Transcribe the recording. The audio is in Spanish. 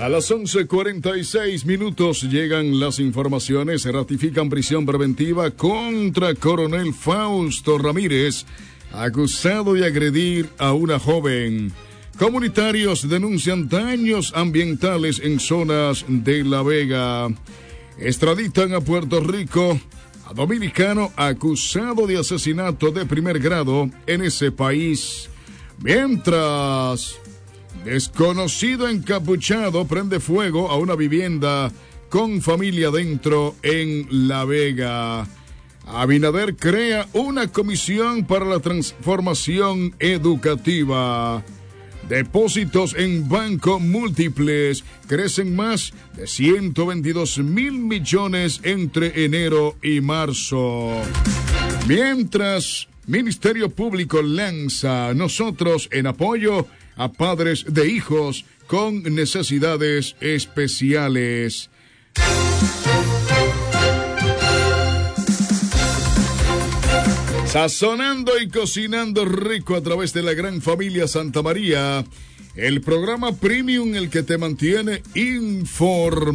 A las 11:46 llegan las informaciones. Se ratifican prisión preventiva contra Coronel Fausto Ramírez, acusado de agredir a una joven. Comunitarios denuncian daños ambientales en zonas de La Vega. Extraditan a Puerto Rico a dominicano acusado de asesinato de primer grado en ese país. Mientras, desconocido encapuchado prende fuego a una vivienda con familia dentro en La Vega. Abinader crea una comisión para la transformación educativa. Depósitos en banco múltiples crecen más de 122,000 millones entre enero y marzo. Mientras, Ministerio Público lanza Nosotros en apoyo a padres de hijos con necesidades especiales. Sazonando y cocinando rico a través de la gran familia Santa María, el programa premium, el que te mantiene informado.